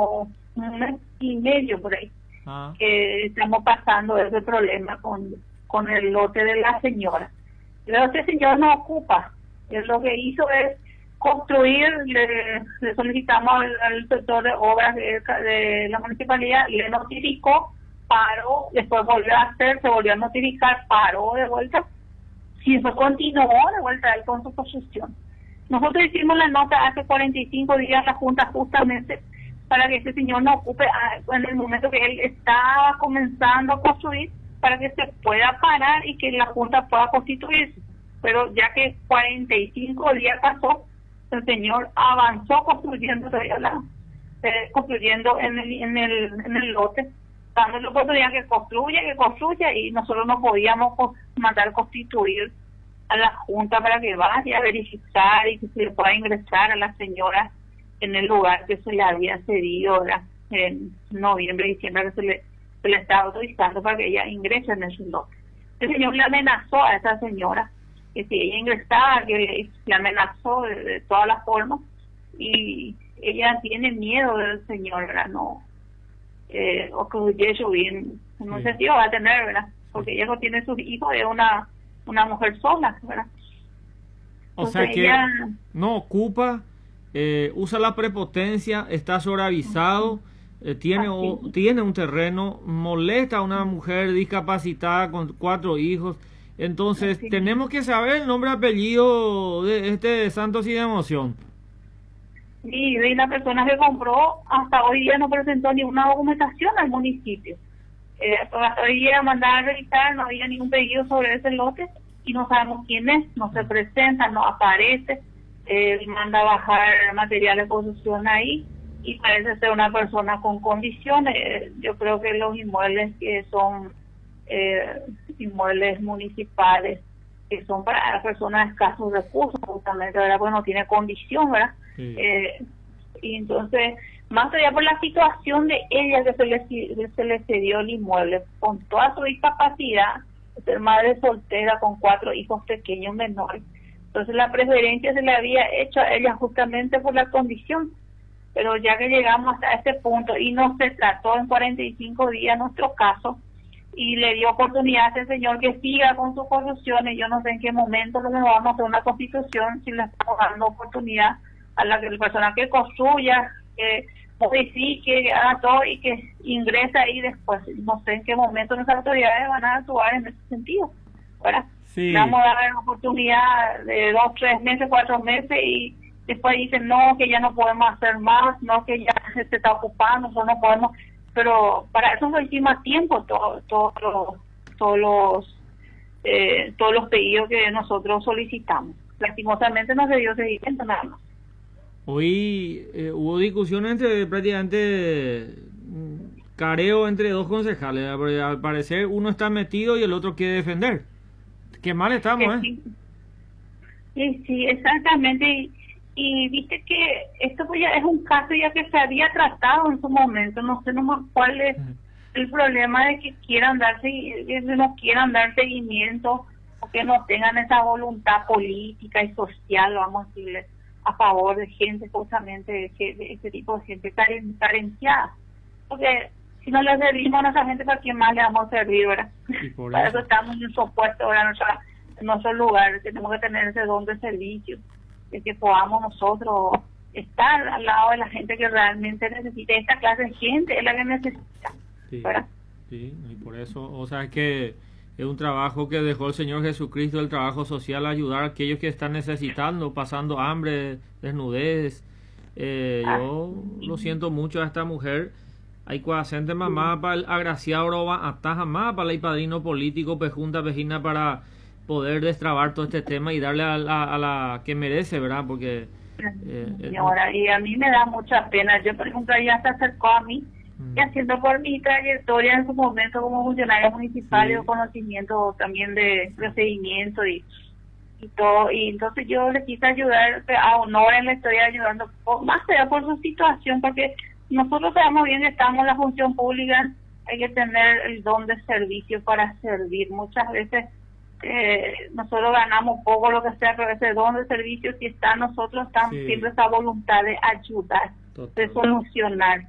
como un mes y medio por ahí que estamos pasando ese problema con el lote de la señora. Pero este señor no ocupa. Él lo que hizo es construir, le solicitamos al sector de obras de la municipalidad, le notificó, paró, después volvió a hacer, se volvió a notificar, paró de vuelta, y después continuó de vuelta él con su construcción. Nosotros hicimos la nota hace 45 días a la Junta justamente para que ese señor no ocupe en el momento que él estaba comenzando a construir, para que se pueda parar y que la Junta pueda constituirse. Pero ya que 45 días pasó, el señor avanzó construyendo construyendo en el lote, dándole la oportunidad que construya, y nosotros no podíamos mandar constituir a la Junta para que vaya a verificar y que se le pueda ingresar a la señora en el lugar que se le había cedido, ¿verdad? En noviembre, diciembre, que se le estaba autorizando para que ella ingrese en ese lote. El señor le amenazó a esa señora que si ella ingresaba, que le amenazó de todas las formas, y ella tiene miedo del señor, ¿verdad? No, o que yo bien, en un sentido va a tener, ¿verdad? Porque ella no tiene sus hijos, es una mujer sola, ¿verdad? O sea que ella no ocupa, usa la prepotencia, está sobreavisado, tiene un terreno, molesta a una mujer discapacitada con 4 hijos. Entonces tenemos que saber el nombre y apellido de este santo sin emoción. Sí, y la persona que compró hasta hoy día no presentó ninguna documentación al municipio. Hasta hoy día mandaba a revisar, no había ningún pedido sobre ese lote y no sabemos quién es, no se presenta, no aparece, manda a bajar material de construcción ahí y parece ser una persona con condiciones. Yo creo que los inmuebles que son inmuebles municipales, que son para personas de escasos recursos, justamente, ¿verdad? Porque no tiene condición, ¿verdad? Sí. Y entonces, más allá por la situación de ella, que se le cedió el inmueble, con toda su discapacidad, ser madre soltera con 4 hijos pequeños menores, entonces la preferencia se le había hecho a ella justamente por la condición. Pero ya que llegamos hasta este punto y no se trató en 45 días nuestro caso, y le dio oportunidad a ese señor que siga con sus corrupciones, yo no sé en qué momento nos vamos a hacer una constitución si le estamos dando oportunidad a la persona que construya, que modifique, que haga todo y que ingrese ahí después. No sé en qué momento nuestras autoridades van a actuar en ese sentido, ¿verdad? Sí. Vamos a dar oportunidad de 2, 3 meses, 4 meses y después dicen no, que ya no podemos hacer más, no, que ya se está ocupando, nosotros no podemos. Pero para eso lo hicimos a tiempo, todos los pedidos que nosotros solicitamos. Lastimosamente no se dio seguimiento nada más. Hoy hubo discusión entre prácticamente careo entre 2 concejales, porque al parecer uno está metido y el otro quiere defender. Qué mal estamos, Sí, exactamente. Y viste que esto pues ya es un caso ya que se había tratado en su momento, no sé nomás cuál es el problema de que no quieran dar seguimiento o que no tengan esa voluntad política y social, vamos a decirle, a favor de gente justamente de ese tipo de gente carenciada. Porque si no le servimos a nuestra gente, ¿para quién más le vamos a servir, verdad? Para eso estamos en nuestro puesto, ahora en nuestro lugar, tenemos que tener ese don de servicio, de que podamos nosotros estar al lado de la gente que realmente necesita. Esta clase de gente es la que necesita, ¿verdad? Sí, y por eso, o sea, que es un trabajo que dejó el Señor Jesucristo, el trabajo social, ayudar a aquellos que están necesitando, pasando hambre, desnudez. Yo lo siento mucho a esta mujer. Hay cuasente mamá para el agraciado roba hasta jamás para el padrino político pejunta pejina para poder destrabar todo este tema y darle a la que merece, ¿verdad? Porque y a mí me da mucha pena. Yo, por ejemplo, ella se acercó a mí y haciendo por mi trayectoria en su momento como funcionario municipal, de conocimiento también de procedimiento y todo, y entonces yo le quise ayudar a Honor, le estoy ayudando más allá por su situación, porque nosotros sabemos bien que estamos en la función pública, hay que tener el don de servicio para servir. Muchas veces nosotros ganamos poco, lo que sea, pero ese don de servicio, si está nosotros, estamos siempre esa voluntad de ayudar, de solucionar.